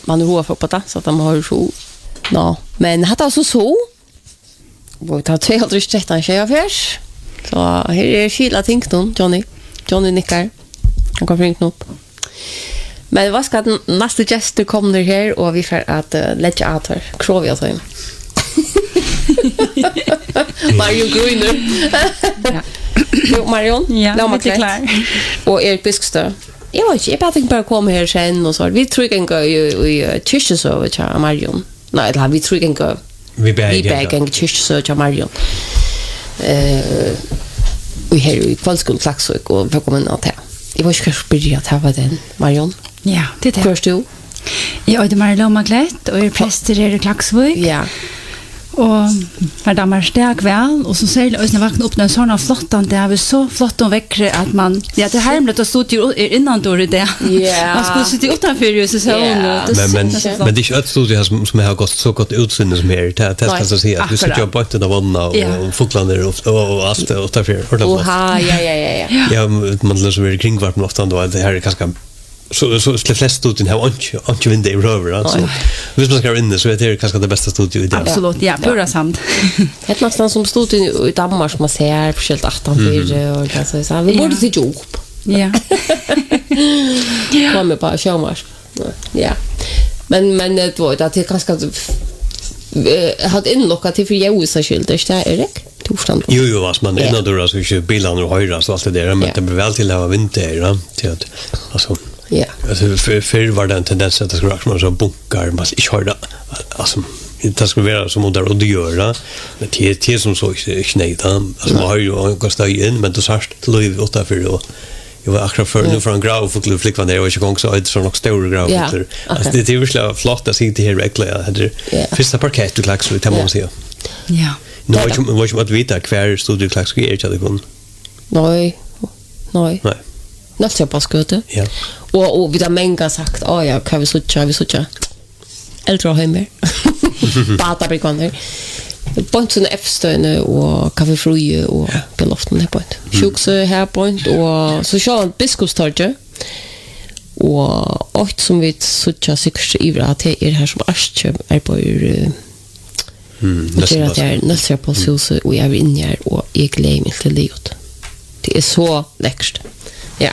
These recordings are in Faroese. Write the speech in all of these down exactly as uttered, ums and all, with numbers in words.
man har för på det så att de har så. No, men hade alltså så. Och ta två hundra tretton tjej förs. Så här är skilla ting då, Johnny. Johnny nickar. Han kommer inte upp. Men vad ska den nästa gäst kommer här och vi får att uh, lägga att här. Krovia så. Mario Grüner. Ja. Jo, Marion. Ja, det är klar. Och Erik Biskstö. Jag vet inte, jag bara tänkte bara komma här sen och så. Vi tror inte gå i kyrkje så vet jag Marion. Nej, det har vi tror inte gå. Vi bägge. Vi bägge en kyrkje så vet jag Marion. Eh, vi har ju kvällskol klaxvik och vi kommer att ta. Jag var ju kanske börja att ha den Marion. Ja, det är det. Först du. Jag är Marion Maglet och är präster i Klaxvik. Ja. Och för de är stark väl och så säger jag när vakna upp när såna flottan det är så flott och väckre att man ja det här med att stå ju innan då det. Ja. Man skulle sitta utanför ju så så men men men det är ett studio som som har gått så gott utseende som är det det ska säga att du sitter ju på ett av vanna och fåglarna och allt och tar för ordentligt. Oha, ja ja ja ja. Ja, man läser väl kring vart man ofta då det här är ganska så så de flesta studien har inte inte vind i röver alltså. Hvis man ska in så är det kanske det bästa studio i det. Absolut, ja, pura sant. Det nästan som studien i Danmark man ser speciellt arton fyra och så så vi borde se upp. Ja. Kommer bara showmars. Ja. Men men det var det är ganska hade inlockat till för jag så skilt det är Erik. Torsdagen. Jo jo vad man innan då så ju bilarna och höra så allt det där men det blir väl till att ha vinter till att alltså ja. Alltså för för var det en tendens att det skulle vara så bunkar man ich hörde alltså det skulle vara som där och det göra men det det som så knäta alltså man har ju kostat in men det sårt löv åtta för då jag var akkurat för nu från grau för klubb flick var det var ju gång så det så nog stora grau för alltså det är ju flott att se det här verkligen hade första parkett du klax så kan man se ja nu vad vad vad vita kvar studio klax ska är det kon nej nej nej nästa på skute ja och och vi har många sagt åh ja kan vi så tjä vi så tjä äldre hemma bata brikoner point såna F-stöne och kaffefruje och på loften här point sjuxe här point och så så biskopstorget och åt som vi så tjä säkert i att det är här som arskö är på ur mm det är nästa på så och jag är inne här och jag glömmer mig till det det är så läckert ja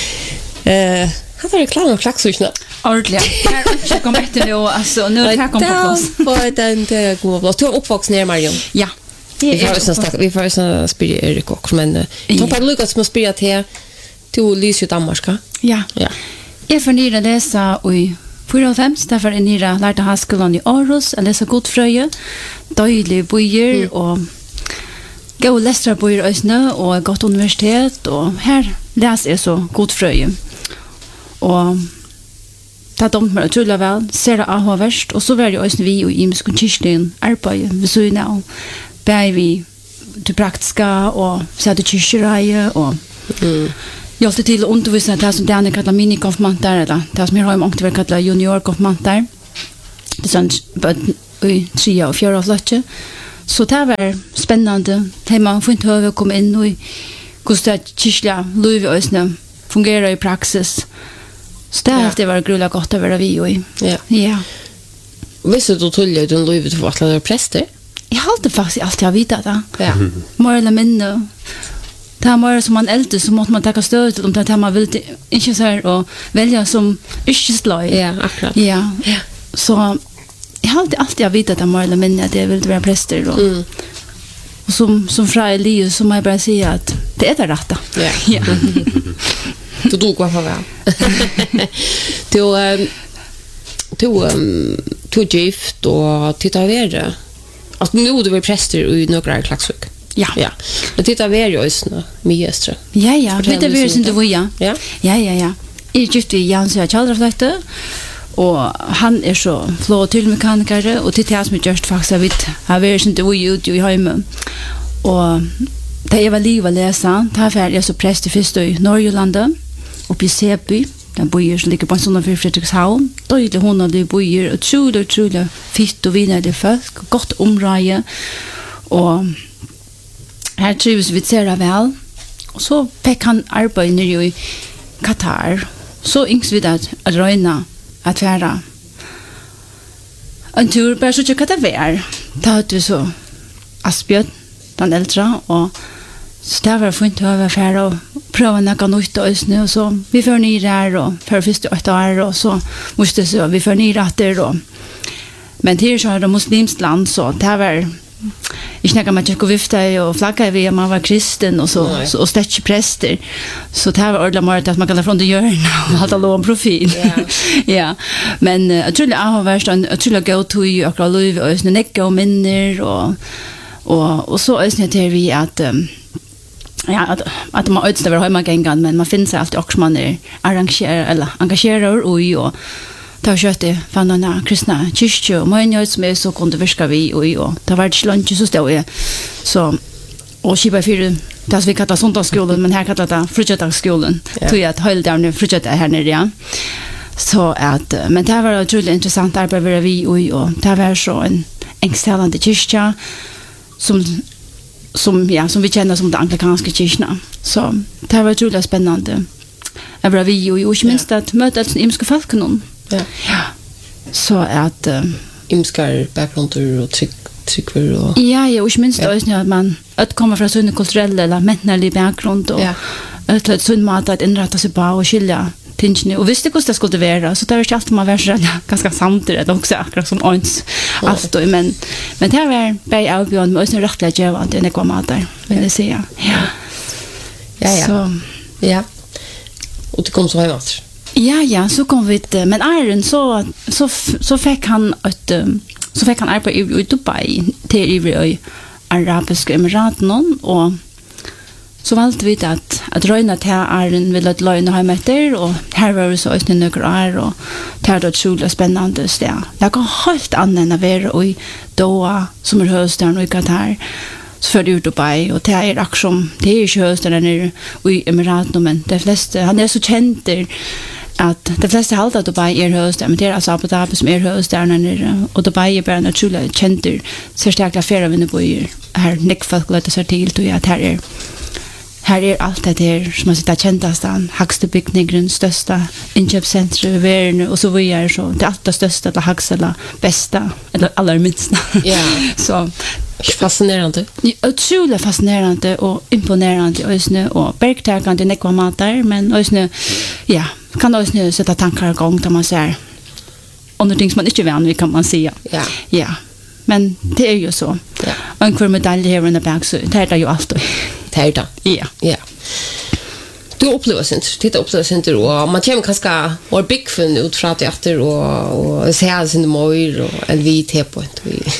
eh har du klar och klax så ordentligt. Jag kommer inte nu alltså nu tar jag på plats. För den det går bra. Du är uppvuxen ner Marion. Ja. Vi får så starkt. Vi får så spela Erik också men då på Lucas som spelar till till Lysjö Danmarka. Ja. Ja. Jag förnyade dessa oj fyrtiofem därför är nira lärde högskolan i Aarhus eller så gott fröje. Dålig bojer och gå lästra bojer ösnö och gott universitet och här läser jag så gott fröje. Och det har dömt mig utrolig väl, ser det av värst, och så var det också vi och i kyrkjen arbeid vi så ju nu, bär vi till praktiska och sätta kyrkjereie och mm. jag har till att undervisa det som det är kallar mini-konfirmanter, eller det som jag har mångt väl kallar junior-konfirmanter. Det är sånt i tre och fyra flötje. Så det var spännande. Det man får inte höra komma in och hur det kyrkliga liv fungerar i praxis. Så det har det varit grulla gott att vara vi och i. Ja. Ja. Visste du tullar du livet för att vara präster? Jag har alltid faktiskt alltid har vetat det. Ja. Mer eller mindre. Det här mer som man äldre så måste man ta stöd om det här man vill inte så här och välja som yrkeslöj. Ja, akkurat. Ja. Ja. Så jag har alltid alltid har vetat det mer eller mindre att jag vill vara präster då. Mm. Och som som fra Elias så må jag bara säga att det är det rätta. Ja. Ja. Du dog vad för väl. Du du du gift och titta vidare. Alltså nu du vill präster i några klaxvik. Ja. Ja. Men titta vidare ju snö miestra. Ja ja, vet du vad det inte var ja. Ja. Ja ja ja. Är just i Jans och Chaldraflätte. Och han är så flå till mekaniker och titta som just faktiskt vet har vi inte vi ut i hemma. Och det är väl livet läsa. Där är jag så präst i första i Norrlanda uppe i Säby. Den bojer som ligger på en sån för Fredrikshavn. Då är det hon och det bojer och tror tror fitt och vinner det folk gott område och här trivs vi ser väl. Och så fick han arbeta nere i Qatar. Så yngs vi att att röna att vara en tur bara så tycker det var. Då hade vi så Asbjørn, den äldre, och så det var fint att vara färdig och pröva något nytt och nu och så vi får ner där och för första åtta år och så måste så vi får ner rätter då. Men det är så här muslimskt land så det var ich snackar med Jakob Vifta och flagga vi man var kristen och så Nej. så och stäcke präster. Så det var ordla mer att man kan från det gör och hade låg profil. Ja. ja. Men jag tror jag har varit en jag tror jag gå till och alla liv och snä necka och minner och och och så är det vi att um, ja att att man utstäver hemma gängan men man finns alltid också man är arrangerar eller engagerar och och ta kötte från den kristna kyrkan och man gör som är så kontroversiella vi och och det var inte lunch så stod jag så och skipa för det vi kallar söndagsskolan men här kallar det fritidsdagsskolan tror jag att höll där nu fritids här nere ja så att men det var otroligt intressant arbete vi och och det var så en excellerande kyrka som som ja som vi känner som den anglikanska kyrkan så det var otroligt spännande. Jag var vi och ju minst att möta ett imska folk någon. Ja. Ja. Så att uh, imskar bakgrunder och tryck trycker och ja, ja, och minst ja. Att man att komma från sån kulturell eller mental bakgrund och ja. Att ett sån mat att inrätta sig på och skilja tinchen och visste hur det skulle vara så det är alltid man vara ganska samtidigt också akkurat som ons allt och men men det var bei Albjørn med en rättlig jäva det är komma där vill jag säga. Ja. Ja, ja. Så ja. Och det kom så här åt. Ja, ja, så kom vi till, men Aaron så så så fick han ett så fick han arbeta i Dubai till i arabiska emiraten och så valde vi att att röna till Aaron ville att löna hem efter och här var det så ett några år och det var så spännande det. Det går helt annorlunda vara i Doha som är hösten och i Qatar. Så för ut Dubai och det är aktion det är ju hösten där i emiraten men de flesta han är så känd där att de flesta håller att Dubai är höst men det är alltså Abu Dhabi som är höst där nere och Dubai är bara naturligt känt så starka affärer vinner på här Nick folk låter sig till till att här är här är allt det där som man sitter kändast an högsta byggnaden största inköpscentrum i världen och så vidare så det allt det största det högsta eller bästa eller allra minsta ja så fascinerande. Otroligt fascinerande och imponerande ösnö och bergtagande nekva matar men ösnö ja kan ösnö sätta tankar igång där man ser under ting som man inte vet kan man säga. Ja. Ja. Men det är ju så. Ja. Och en kvar medalj här i back så det är det ju alltid. Det är det. Ja. Ja. Du upplever sen titta upplever sen och man kommer kanske or big fun ut från teater och och se alls in the more och en vit här på ett vi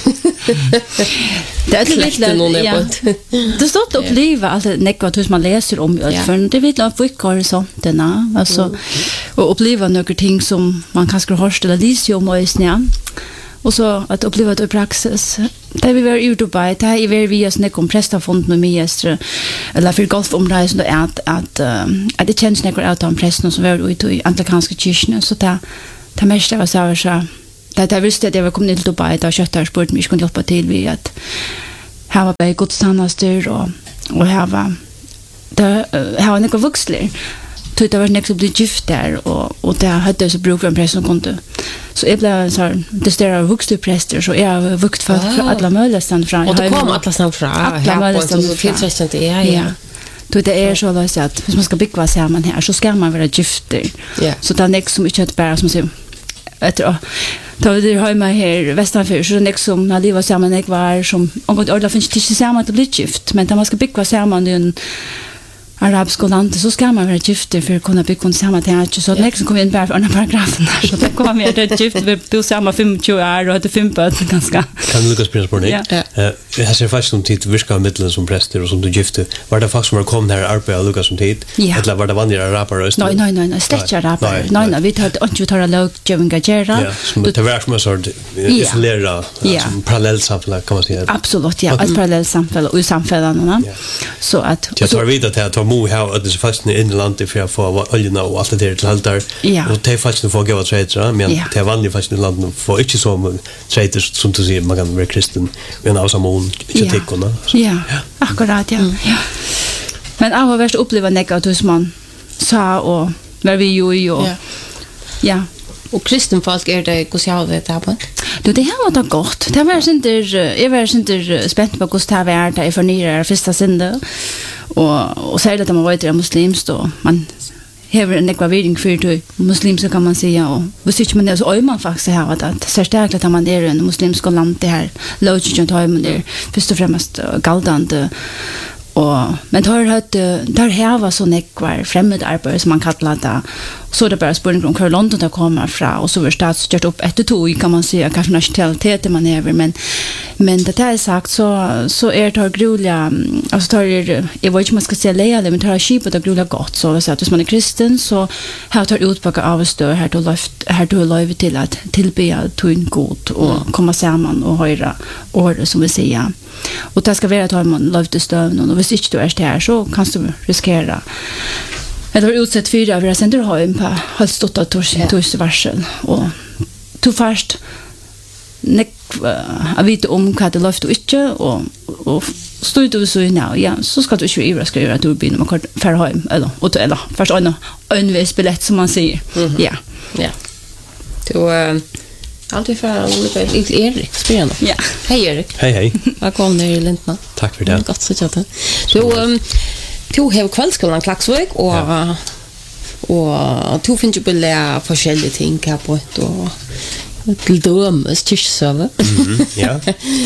det är lite ja. Det står att uppleva alltså nekva hur man läser om ja. För det vet jag vilka horisonterna alltså mm. och uppleva några ting som man kanske har hört eller läst om och snä och så att uppleva det i praxis. Det vi var i Dubai, det är vi via såna kompressafond med mästre eller för golfomreisen och att att att det känns några ut om pressen som var ute i anglikanska kyrkan så där det mesta var så så det där visste att jag var kommit till Dubai där köttar sport mig kunde hjälpa till vi att här var på godstjänster och och här var det här var några vuxna det var nästa bli gift där och och där hade så bruk en präst som kunde så jag blev så det står vuxna präster så jag har vuxit för alla möjliga stand från och det kom alla stand från här på så finns det ja ja då det är så att att hvis man ska bygga så här man här så ska man vara gift ja så det är nästa som inte bara som säger efter då det har man här västanför så nästa som när det var samman jag var som och då finns det inte samma att bli gift men då man ska bygga så här man en arabiska land så ska man vara gift för att kunna bygga samma tänkte så nästa kommer in bara på andra paragrafen så det kommer jag det gift vi bor samma tjugofem år och det fem barn ganska kan Lucas Prince på det eh jag ser faktiskt som tid viska mittlen som präster och som du gifte var det faktiskt som har kommit här arbeta Lucas som tid eller var det vanliga araber öst nej nej nej stäcka araber nej nej vi tar inte tar låg Jevin Gajera det var som en sort isolera som parallellt samhälle kan man säga absolut ja ett parallellt samhälle och samhällena så att jag tar vidare till att mo how at this fast in landet för att få olja och allt det där till haltar och det fast få gå att träda men det vanliga fast i landet får inte så träda som du ser man kan vara kristen men också mån kritikerna ja akkurat ja ja men jag har varit uppleva negativt man sa och var vi ju ju ja och kristen folk är det hur ska det där på Du, det här var det gott. Det var inte, jag var inte spänt på hur det var där jag förnyrar första sinne. Och, och säger att man var inte muslims då. Man hever en ekva viding för till muslimska kan man säga. Och hvis inte man är så öj man faktiskt här att det är stärkt att man är en muslimsk land det här. Logiken tar man det först och främst galdande. Och men tar hört där här var så nekvar främmande arbete som man kallar det. Så det bara spåren om hur London det kommer fra och så var statsstyrt upp ett tog kan man säga kanske nationalitet man är men men det är sagt så så är det groliga alltså tar det jag vet inte man ska säga leja men tar skip och det groliga gott så så att man är kristen så här tar utbaka av stö här då luft här då lov till att tillbe till god och komma samman och höra ord som vi säger. Och det ska vara att man lov till stövn och hvis inte du är där så kan du riskera eller har utsett fyra av sender hem på har stått att tors varsel och to först nek jag vet om vad det löfte inte och och stod du så nu ja så ska du ju ivra skriva att du blir man kan för hem eller och eller först en en vis biljett som man säger ja ja då alltid för lite Erik spännande ja hej Erik hej hej jag kom ner i Lintna tack för det gott så chatta så to have kvällskolan Klaxvik och ja. och to finns ju på lära forskjellige ting här på ett och till dömes tischserver. Mhm. Ja.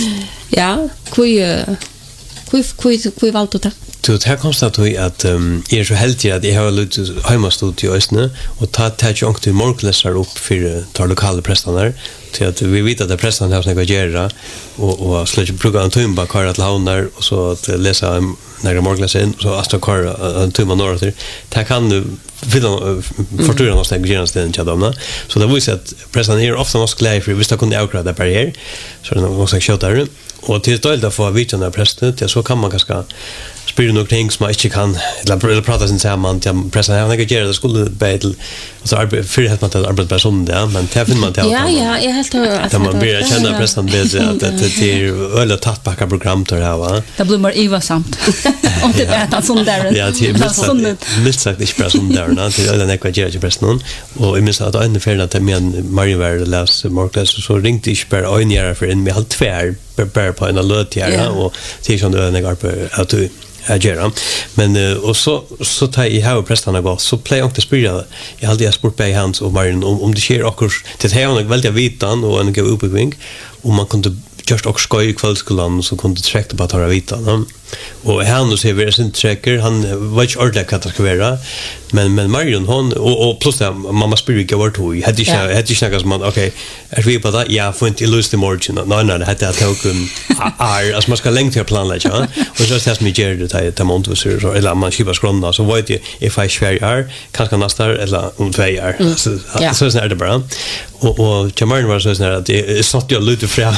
Ja, kui kui kui kui valtu ta. Så det här konstigt att um, jag är så heldig att jag har lite hemmastudio i Östne och ta ta chunk till morgläsare upp för tar lokala prästarna till att vi vet att det prästarna har såna göra och och släcka program tumba kvar att launar och så att läsa några morgläsare in så att kvar tumma norr till. Det kan du fylla förtura någonstans i gränsen till dem. Så det visar att prästarna är ofta måste klä för visst att kunna avklara det här så det måste köta det och till stöd för att vita när prästen så kan man ganska spyr nog ting som man inte kan eller prata sin samman till pressen jag tänker göra det skulle bedel så arbete för att man tar arbete på söndag men det finner man till ja ja jag helt att man blir känna pressen bättre att det är eller tatt backa program till det här va det blir mer Eva samt och det är att sån där ja det är milt sagt inte bara sån där när till den ekvager pressen och i minst att en för att men Mario var läs Marcus så ringde ich per en år för en med halv tvär per på en alert ja och till sån där när på att Agera. Men uh, och så så tar i här prästarna gå så play on the spirit. Jag hade jag sport på hands och Marion om om det sker också det här är nog väldigt vitan och en gå uppgång och man kunde just också skoj i kvällskolan så kunde träcka på att höra vitan. Och han då ser vi sin tracker han var inte ordentligt att det ska vara men men Marion hon och, och plus det mamma spirit går to hade ju hade ju snackat som okej är vi på det ja får inte lose the margin nej nej det hade att token är alltså man ska längt till plan lägga och så test mig ger det att ta mont så eller man skiva skrona så vet jag if I share är kanske nästa eller om två år så så är det bara och och Jamal var så snäll att det satt jag lite fram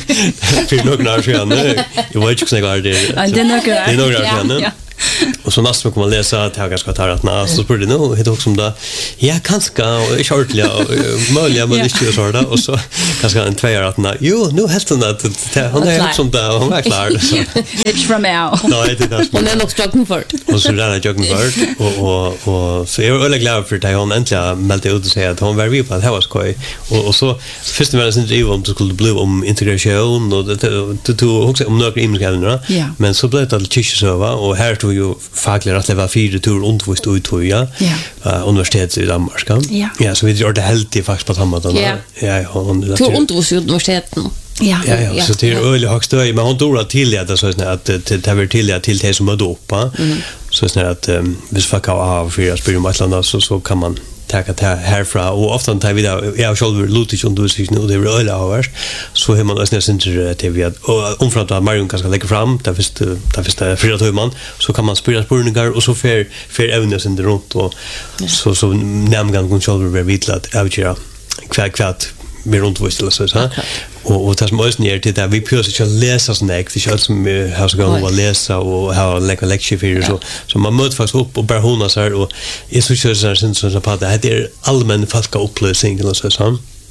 för några år sedan jag vet inte vad det är det är några det är några år sedan och så nästa kommer man läsa att jag ska ta att när så spår det nu det också som då ja kanske och jag ordentligt möjliga men det är ju så där och så kanske en två år att när jo nu helt sånt att hon är som där hon är klar så it's from out nej det är hon är nog struggling för och så där jag för och och och så är jag väldigt glad för att hon äntligen meldte ut och säga att hon var vi på att det var skoj och och så först när det sen det om det skulle bli om integration och det tog också om några ingredienser men så blev det till server och här tog ju fackligt att leva fyra tur undervist ut tror jag universitetet i Danmark ja ja så vi gör det helt i faktiskt på samma ja ja hon tog undervist universitetet ja ja så det är öle högst då men hon tror till att så att det det vill till att till det som är dopa så snart att vis fuck av för att spela mot landa så så kan man ta det härifrån och ofta tar vi där jag själv lutigt och du ser nu det är öle hours så hur man nästan inte det vi och omframt att Marion kan lägga fram där finns det där finns det fyra timmar så kan man spela spurningar och så för för ävnes inte runt och så så nämligen kan själv vara vitlat avgöra kvar kvart mer runt vad det så så och och det som också ner till där vi pörs inte läsa snäck det är som har så gå och läsa och ha lägga lecture för så så man möter fast upp och bara hona så här och är så så så så på det här är allmän falska upplösning eller så så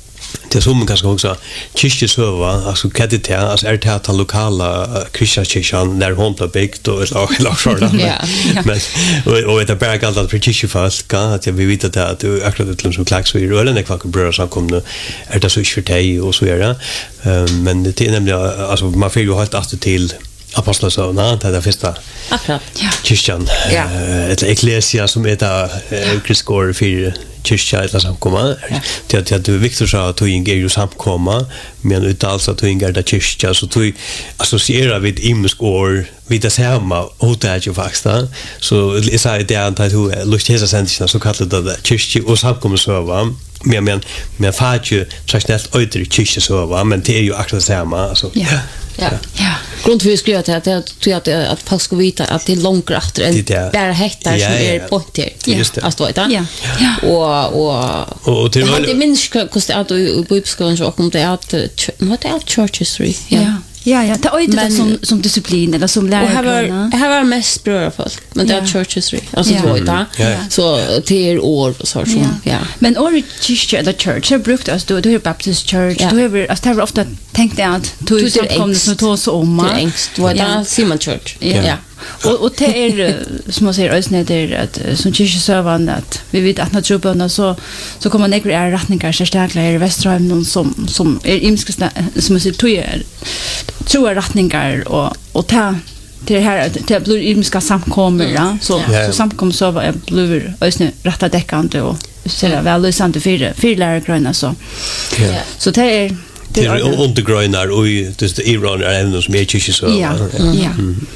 det som man kanske också kyrkesöva alltså kadit här alltså är det att lokala kristna där hon på byggt och lag så men och det är bara kallt för kyrkefast att vi vet att att akkurat det som klax vi eller när kvack bröder som kommer är det så för dig och så är det men det är nämligen alltså man får ju helt att till apostlasöna det är det första akkurat ja kyrkan ett ecclesia som heter kristgård för kyrkja eller samkomma till att du Victor sa att du är ju samkomma men utan alltså att du är där kyrkja så du associerar vid imskår vid det samma och det är ju faktiskt så är så det är att du lust hela sentisen så kallar det kyrkja och samkomma så va men men men fast ju traditionellt öder kyrkja så va men det är ju akkurat samma alltså ja ja ja grund för skriva att att att att folk ska veta att det är långt efter en där hektar som är pointer alltså vet du ja och och och till det minns kostar att på skolan så kom det att vad det är church history ja ja ja det är det som som disciplin eller som lärare det här var mest bröder folk men det är church history alltså så vet du så till år och så som ja men or kyrka eller church har brukt oss då det baptist church då har alltså har ofta tänkt att du så kommer så då så om det ängst vad det Simon church ja och och det är som man säger ösnä det att som kyrkesövan att vi vet att naturborna så så kommer några är rättningar så starka i Västerheim någon som som är imska som man säger tror tror rättningar och och ta det här det blir imska samkommer ja så så samkom så var blir ösnä rätta täckande och så där väl lösande för för lärargröna så så det är det är undergrönar och det är Iran är även som är kyrkesövan ja ja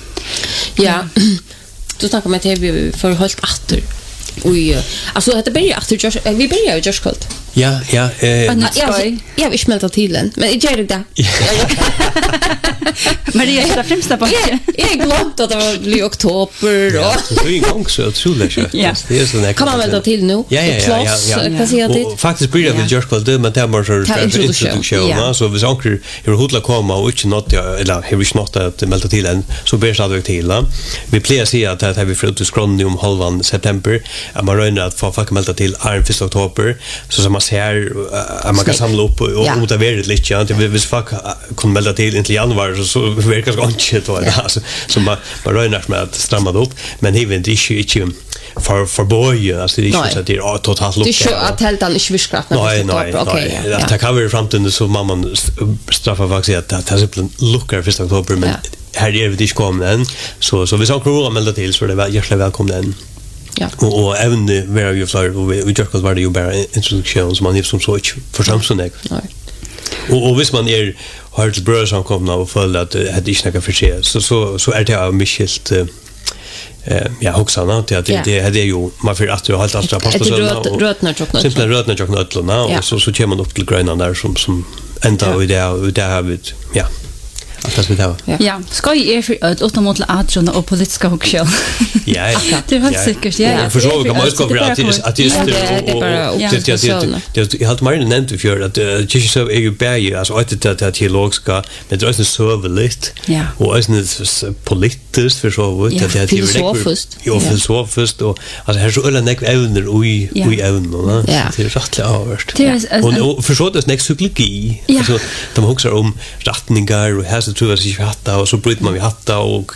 ja du snackar med T V för helt åter oj alltså det börjar åter just vi börjar ju just kallt ja ja eh jag jag vill smälta till den men jag gör det Maria är främsta på jag glömt att det var i oktober och så är igång så otroligt så det är så när kan man väl ta till nu ja ja ja kan se att det faktiskt börjar vi just kallt men det var så introduktion så vi sankar hur hotla komma och inte något eller hur vi snart att melda till en så ber så att till vi plear se att det har vi fått skron om halvan september att man rönar att få folk melda till första oktober så som man ser att man kan samla upp och motivera lite ja det vill folk kan melda till in till januari så så verkar det inte då alltså så man man rönar med att stramma upp men even det är inte för för boy alltså det är inte så att det är totalt lucka det är ju att helt annat svårt nej nej okej det kan vara fram till så mamman straffa faktiskt att det har simpelt luckar första oktober men här är det inte kommer än så så vi ska korra melda till så det är hjärtligt välkomna än ja och och även det var ju för vi just var det ju bara introduktion som man ju som så för samsoneg nej och och visst man är har det bröder som kommer och följer att det inte snacka för sig så så så är det mycket eh ja också att det det är ju man för att du har allt att passa så rötnar chocknat simpelt rötnar chocknat och så så kommer man upp till gröna där som som ända och det och det har vi ja att det vet jag. Ja, ska ju är för att åt mot atron och politiska hokshell. Ja, det var säkert ja. För så kan man ska vara att att just och det jag har mer nämnt för att kyrkosöv är ju berg alltså att det att teologiska men det är så serverligt. Och är det politiskt för så vet att det är filosofiskt. Ja, filosofiskt och alltså här så eller näck ävner oj oj ävner. Det är rätt avvärst. Och för så det näck psykologi. Alltså de huxar om rättningar och här så tror jag att vi hatta och så bryter man vi hatta och